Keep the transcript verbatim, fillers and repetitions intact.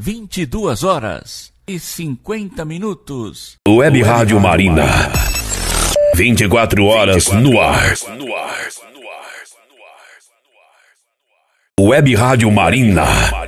vinte e duas horas e cinquenta minutos. Web Rádio Marina. vinte e quatro horas no ar. Web Rádio Marina.